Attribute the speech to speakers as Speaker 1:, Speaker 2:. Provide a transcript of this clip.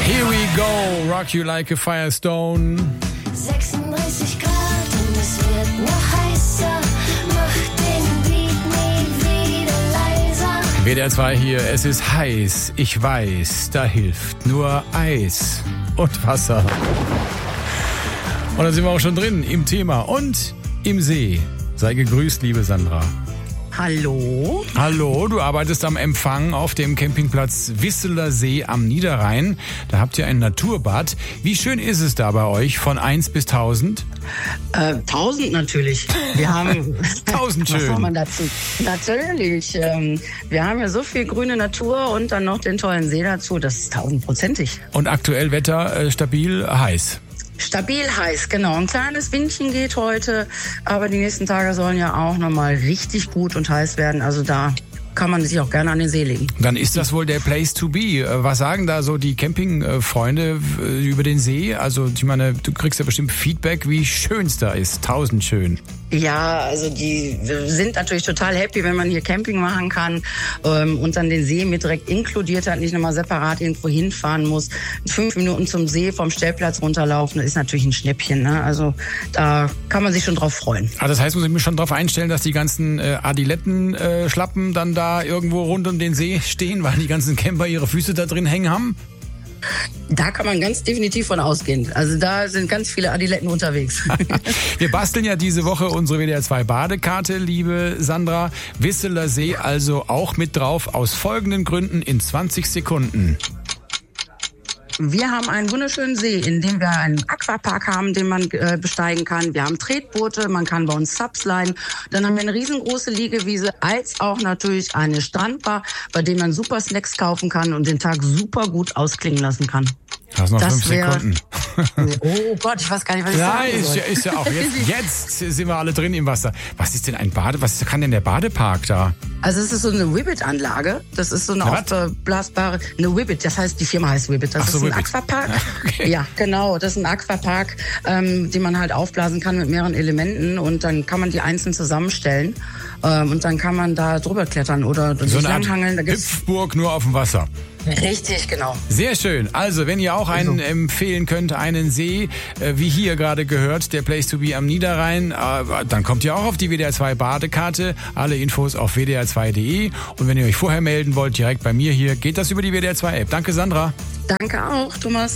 Speaker 1: Here we go, rock you like a Firestone.
Speaker 2: 36 Grad und es wird noch heißer. Mach den Beat nie wieder leiser.
Speaker 1: WDR 2 hier, es ist heiß, ich weiß, da hilft nur Eis und Wasser. Und da sind wir auch schon drin im Thema und im See. Sei gegrüßt, liebe Sandra.
Speaker 3: Hallo.
Speaker 1: Hallo, du arbeitest am Empfang auf dem Campingplatz Wisseler See am Niederrhein. Da habt ihr ein Naturbad. Wie schön ist es da bei euch von 1 bis 1000?
Speaker 3: 1000 natürlich. Wir haben
Speaker 1: 1000 schön.
Speaker 3: Was soll man dazu? Natürlich. Wir haben ja so viel grüne Natur und dann noch den tollen See dazu. Das ist 1000%ig.
Speaker 1: Und aktuell Wetter stabil heiß.
Speaker 3: Stabil heiß, genau. Ein kleines Windchen geht heute, aber die nächsten Tage sollen ja auch nochmal richtig gut und heiß werden. Also da kann man sich auch gerne an den See legen.
Speaker 1: Dann ist das wohl der Place to be. Was sagen da so die Campingfreunde über den See? Also ich meine, du kriegst ja bestimmt Feedback, wie schön es da ist. 1000 schön.
Speaker 3: Ja, also die sind natürlich total happy, wenn man hier Camping machen kann und dann den See mit direkt inkludiert hat, nicht nochmal separat irgendwo hinfahren muss. 5 Minuten zum See vom Stellplatz runterlaufen, das ist natürlich ein Schnäppchen. Ne? Also da kann man sich schon drauf freuen.
Speaker 1: Ah, das heißt, muss ich mich schon darauf einstellen, dass die ganzen Adiletten-Schlappen dann da irgendwo rund um den See stehen, weil die ganzen Camper ihre Füße da drin hängen haben?
Speaker 3: Da kann man ganz definitiv von ausgehen. Also da sind ganz viele Adiletten unterwegs.
Speaker 1: Wir basteln ja diese Woche unsere WDR 2 Badekarte, liebe Sandra. Wisseler See also auch mit drauf, aus folgenden Gründen in 20 Sekunden.
Speaker 3: Wir haben einen wunderschönen See, in dem wir einen Aquapark haben, den man besteigen kann. Wir haben Tretboote, man kann bei uns Subsliden. Dann haben wir eine riesengroße Liegewiese, als auch natürlich eine Strandbar, bei dem man super Snacks kaufen kann und den Tag super gut ausklingen lassen kann.
Speaker 1: Hast noch 5 Sekunden.
Speaker 3: Oh Gott, ich weiß gar nicht, was ich sagen soll.
Speaker 1: Ist ja auch. Jetzt sind wir alle drin im Wasser. Was ist denn was kann denn der Badepark da?
Speaker 3: Also es ist so eine Whibbit-Anlage. Das ist so eine aufblasbare, eine Whibbit. Das heißt, die Firma heißt Whibbit. Das ist ein Aquapark. Okay. Ja, genau. Das ist ein Aquapark, den man halt aufblasen kann mit mehreren Elementen und dann kann man die einzeln zusammenstellen und dann kann man da drüber klettern oder
Speaker 1: so eine Art Hüpfburg nur auf dem Wasser.
Speaker 3: Richtig, genau.
Speaker 1: Sehr schön. Also, wenn ihr auch einen empfehlen könnt, einen See, wie hier gerade gehört, der Place to be am Niederrhein, dann kommt ihr auch auf die WDR 2 Badekarte. Alle Infos auf wdr2.de. Und wenn ihr euch vorher melden wollt, direkt bei mir hier, geht das über die WDR 2 App. Danke, Sandra.
Speaker 3: Danke auch, Thomas.